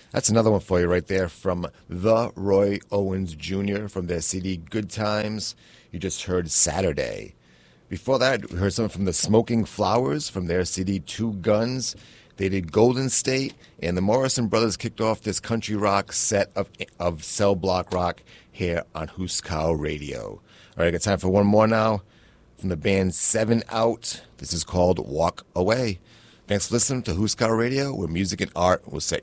That's another one for you right there from the Roy Owens Jr. from their CD Good Times. You just heard Saturday. Before that, we heard something from the Smoking Flowers from their CD Two Guns. They did Golden State, and the Morrison Brothers kicked off this country rock set of cell block rock here on Huskow Radio. All right, I got time for one more now from the band Seven Out. This is called Walk Away. Thanks for listening to Huskow Radio, where music and art will set